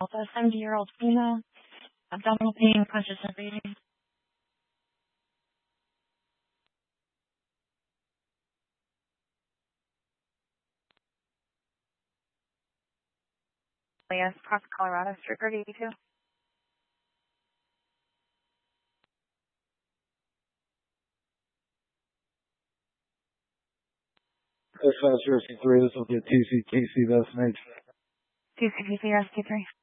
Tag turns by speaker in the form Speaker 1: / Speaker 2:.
Speaker 1: Also, 70-year-old female, abdominal pain, consciousness reading. Yes, across Colorado, Strickland 82.
Speaker 2: Dispatch 3, this will get TCTC destination.
Speaker 1: TCTC ST3.